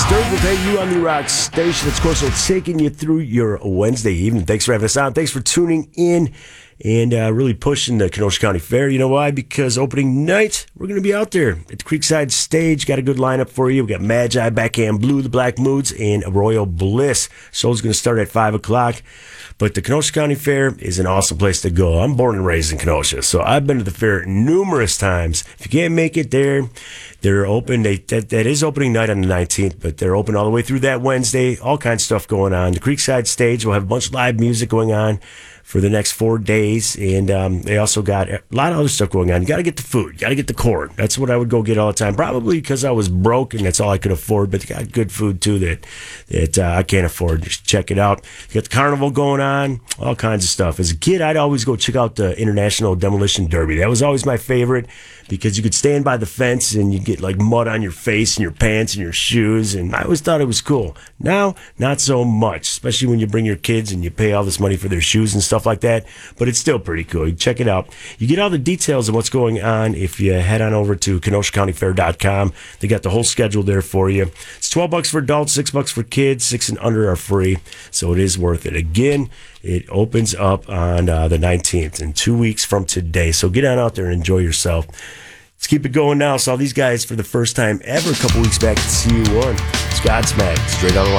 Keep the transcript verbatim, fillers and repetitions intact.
Sturgill, hey, you on the Rock Station. Of course, it's taking you through your Wednesday evening. Thanks for having us on. Thanks for tuning in and uh, really pushing the Kenosha County Fair. You know why? Because opening night, we're going to be out there at the Creekside Stage. Got a good lineup for you. We got Magi, Backhand Blue, the Black Moods, and Royal Bliss. Show's going to start at five o'clock. But the Kenosha County Fair is an awesome place to go. I'm born and raised in Kenosha, so I've been to the fair numerous times. If you can't make it there, they're open. They, that, that is opening night on the nineteenth, but they're open all the way through that Wednesday. All kinds of stuff going on. The Creekside Stage will have a bunch of live music going on for the next four days, and um, they also got a lot of other stuff going on. You got to get the food. You got to get the corn. That's what I would go get all the time, probably because I was broke and that's all I could afford, but they got good food, too, that that uh, I can't afford. Just check it out. You got the carnival going on, all kinds of stuff. As a kid, I'd always go check out the International Demolition Derby. That was always my favorite because you could stand by the fence and you get like mud on your face and your pants and your shoes, and I always thought it was cool. Now, not so much, especially when you bring your kids and you pay all this money for their shoes and stuff like that, but it's still pretty cool. You check it out. You get all the details of what's going on if you head on over to Kenosha County Fair dot com. They got the whole schedule there for you. It's twelve bucks for adults, six bucks for kids, six and under are free, so it is worth it. Again, it opens up on uh, the nineteenth, in two weeks from today, so get on out there and enjoy yourself. Let's keep it going now. Saw these guys for the first time ever a couple weeks back at C U one. It's Godsmack, straight out of